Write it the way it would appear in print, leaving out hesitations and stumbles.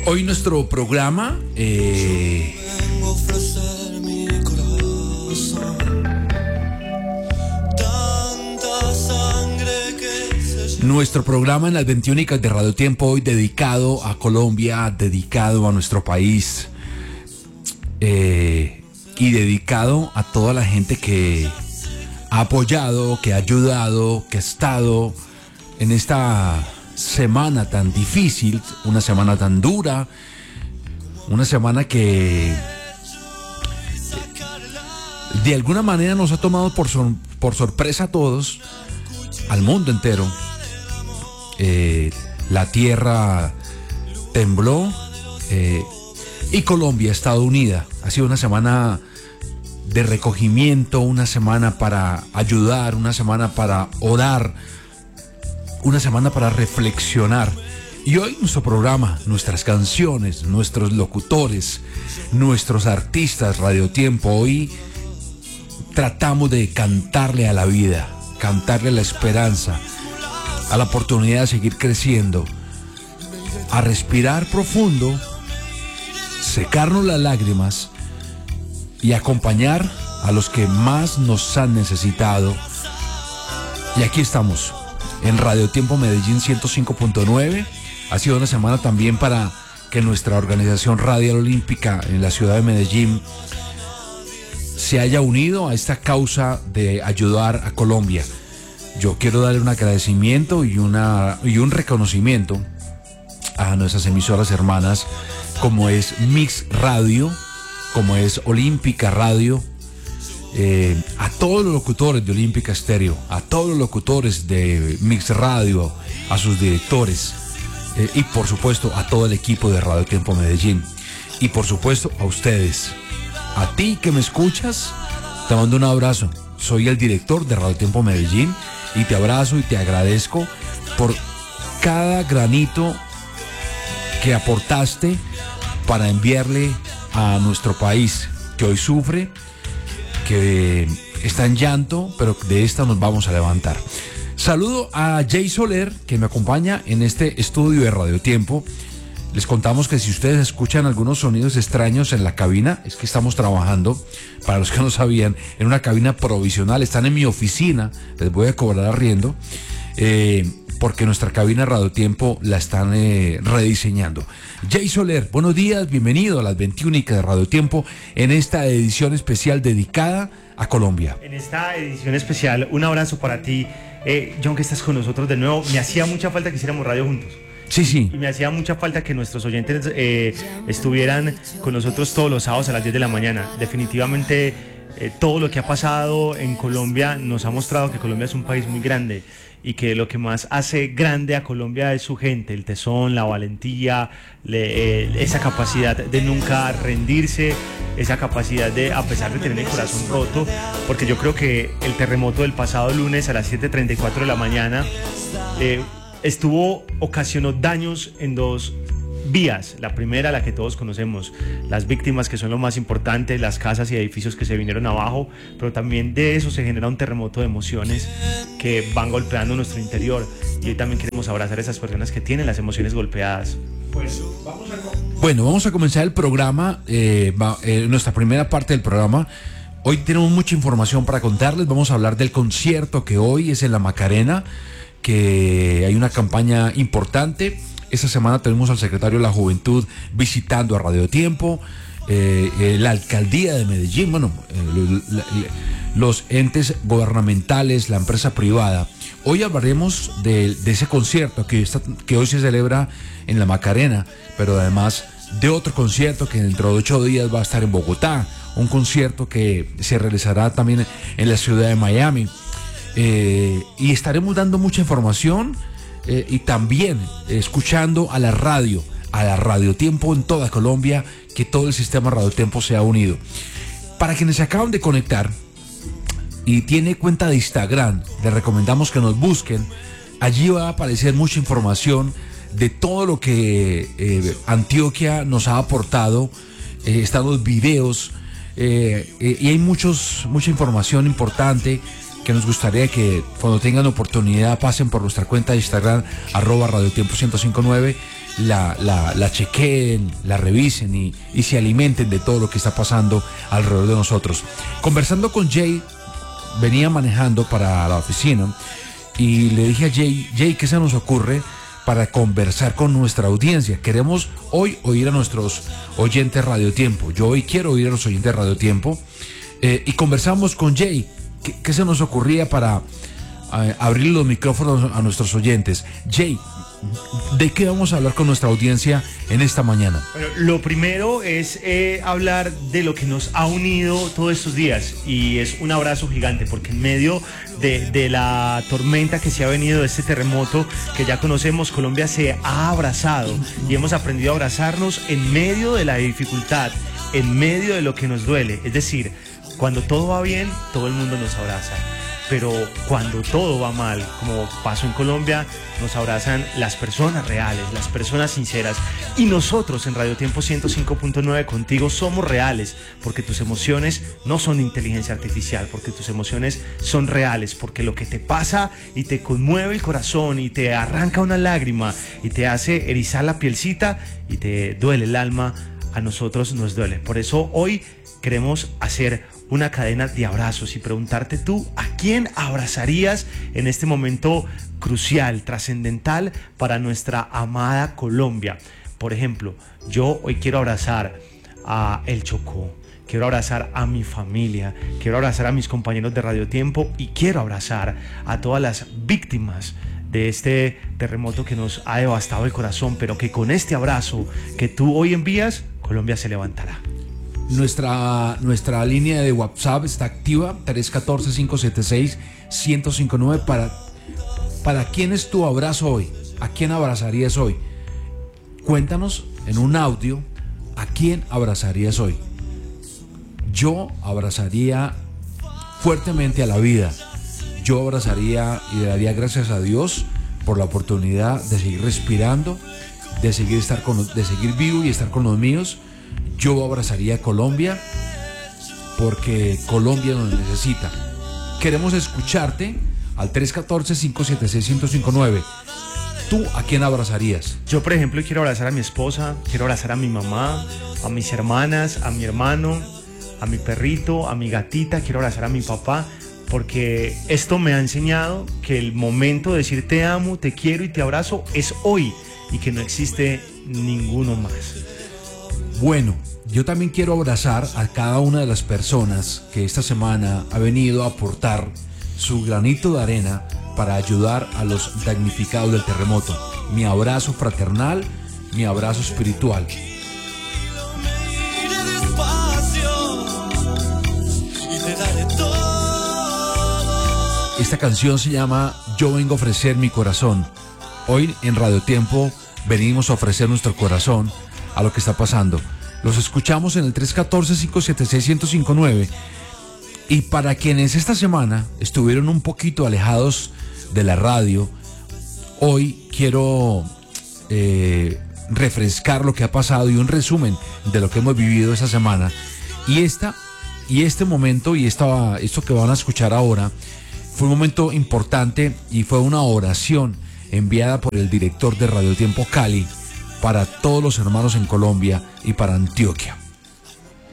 Hoy nuestro programa en las 21 de Radio Tiempo, hoy dedicado a Colombia, dedicado a nuestro país y dedicado a toda la gente que ha apoyado, que ha ayudado, que ha estado en esta semana tan difícil, una semana tan dura, una semana que de alguna manera nos ha tomado por sorpresa a todos, al mundo entero. La tierra tembló y Colombia ha estado unida. Ha sido una semana de recogimiento, una semana para ayudar, una semana para orar, una semana para reflexionar. Y hoy nuestro programa, nuestras canciones, nuestros locutores, nuestros artistas, Radio Tiempo, hoy tratamos de cantarle a la vida, cantarle a la esperanza, a la oportunidad de seguir creciendo, a respirar profundo, secarnos las lágrimas y acompañar a los que más nos han necesitado. Y aquí estamos en Radio Tiempo Medellín 105.9. Ha sido una semana también para que nuestra organización Radial Olímpica en la ciudad de Medellín se haya unido a esta causa de ayudar a Colombia. Yo quiero darle un agradecimiento y un reconocimiento a nuestras emisoras hermanas, como es Mix Radio, como es Olímpica Radio, a todos los locutores de Olímpica Estéreo, a todos los locutores de Mix Radio, a sus directores y por supuesto a todo el equipo de Radio Tiempo Medellín y por supuesto a ustedes, a ti que me escuchas, te mando un abrazo. Soy el director de Radio Tiempo Medellín y te abrazo y te agradezco por cada granito que aportaste para enviarle a nuestro país, que hoy sufre, que está en llanto, pero de esta nos vamos a levantar. Saludo a Jay Soler, que me acompaña en este estudio de Radio Tiempo. Les contamos que si ustedes escuchan algunos sonidos extraños en la cabina, es que estamos trabajando, para los que no sabían, en una cabina provisional. Están en mi oficina, les voy a cobrar arriendo, porque nuestra cabina Radio Tiempo la están rediseñando. Jay Soler, buenos días, bienvenido a las 21 de Radio Tiempo en esta edición especial dedicada a Colombia. En esta edición especial, un abrazo para ti, John, que estás con nosotros de nuevo. Me hacía mucha falta que hiciéramos radio juntos. Sí. Y me hacía mucha falta que nuestros oyentes estuvieran con nosotros todos los sábados a las 10 de la mañana. Definitivamente todo lo que ha pasado en Colombia nos ha mostrado que Colombia es un país muy grande y que lo que más hace grande a Colombia es su gente, el tesón, la valentía, esa capacidad de nunca rendirse, esa capacidad de, a pesar de tener el corazón roto, porque yo creo que el terremoto del pasado lunes a las 7:34 de la mañana ocasionó daños en dos vías. La primera, la que todos conocemos, las víctimas, que son lo más importante, las casas y edificios que se vinieron abajo, pero también de eso se genera un terremoto de emociones que van golpeando nuestro interior, y hoy también queremos abrazar a esas personas que tienen las emociones golpeadas. Vamos a comenzar el programa, nuestra primera parte del programa. Hoy tenemos mucha información para contarles. Vamos a hablar del concierto que hoy es en la Macarena, que hay una campaña importante. Esta semana tenemos al secretario de la Juventud visitando a Radio Tiempo, la alcaldía de Medellín, los entes gubernamentales, la empresa privada. Hoy hablaremos de ese concierto que hoy se celebra en la Macarena, pero además de otro concierto que dentro de 8 días va a estar en Bogotá, un concierto que se realizará también en la ciudad de Miami. Y estaremos dando mucha información y también escuchando a la Radio Tiempo en toda Colombia, que todo el sistema Radio Tiempo se ha unido. Para quienes se acaban de conectar y tiene cuenta de Instagram, les recomendamos que nos busquen. Allí va a aparecer mucha información de todo lo que Antioquia nos ha aportado. Están los videos y hay mucha información importante que nos gustaría que cuando tengan oportunidad pasen por nuestra cuenta de Instagram @radiotiempo1059 la chequeen, la revisen y se alimenten de todo lo que está pasando alrededor de nosotros. Conversando con Jay, venía manejando para la oficina y le dije a Jay, ¿qué se nos ocurre para conversar con nuestra audiencia? Queremos hoy oír a nuestros oyentes Radio Tiempo. Yo hoy quiero oír a los oyentes Radio Tiempo. Y conversamos con Jay. ¿Qué se nos ocurría para abrir los micrófonos a nuestros oyentes? Jay, ¿de qué vamos a hablar con nuestra audiencia en esta mañana? Bueno, lo primero es hablar de lo que nos ha unido todos estos días, y es un abrazo gigante, porque en medio de la tormenta que se ha venido, de este terremoto que ya conocemos, Colombia se ha abrazado y hemos aprendido a abrazarnos en medio de la dificultad, en medio de lo que nos duele. Es decir, cuando todo va bien, todo el mundo nos abraza. Pero cuando todo va mal, como pasó en Colombia, nos abrazan las personas reales, las personas sinceras. Y nosotros en Radio Tiempo 105.9 contigo somos reales, porque tus emociones no son de inteligencia artificial, porque tus emociones son reales, porque lo que te pasa y te conmueve el corazón y te arranca una lágrima y te hace erizar la pielcita y te duele el alma, a nosotros nos duele. Por eso hoy queremos hacer una cadena de abrazos y preguntarte tú, ¿a quién abrazarías en este momento crucial, trascendental para nuestra amada Colombia? Por ejemplo, yo hoy quiero abrazar a El Chocó, quiero abrazar a mi familia, quiero abrazar a mis compañeros de Radio Tiempo y quiero abrazar a todas las víctimas de este terremoto que nos ha devastado el corazón, pero que con este abrazo que tú hoy envías, Colombia se levantará. Nuestra línea de WhatsApp está activa, 314-576-1059. ¿Para quién es tu abrazo hoy? ¿A quién abrazarías hoy? Cuéntanos en un audio, ¿a quién abrazarías hoy? Yo abrazaría fuertemente a la vida. Yo abrazaría y le daría gracias a Dios por la oportunidad de seguir respirando, de seguir vivo y estar con los míos. Yo abrazaría a Colombia porque Colombia nos necesita. Queremos escucharte al 314-576-1059. ¿Tú a quién abrazarías? Yo, por ejemplo, quiero abrazar a mi esposa, quiero abrazar a mi mamá, a mis hermanas, a mi hermano, a mi perrito, a mi gatita, quiero abrazar a mi papá, porque esto me ha enseñado que el momento de decir te amo, te quiero y te abrazo es hoy, y que no existe ninguno más. Bueno, yo también quiero abrazar a cada una de las personas que esta semana ha venido a aportar su granito de arena para ayudar a los damnificados del terremoto. Mi abrazo fraternal, mi abrazo espiritual. Esta canción se llama Yo vengo a ofrecer mi corazón. Hoy en Radio Tiempo venimos a ofrecer nuestro corazón a lo que está pasando. Los escuchamos en el 314-576-1059. Y para quienes esta semana estuvieron un poquito alejados de la radio, hoy quiero refrescar lo que ha pasado y un resumen de lo que hemos vivido esta semana. Y este momento y esto que van a escuchar ahora fue un momento importante y fue una oración enviada por el director de Radio Tiempo Cali para todos los hermanos en Colombia y para Antioquia.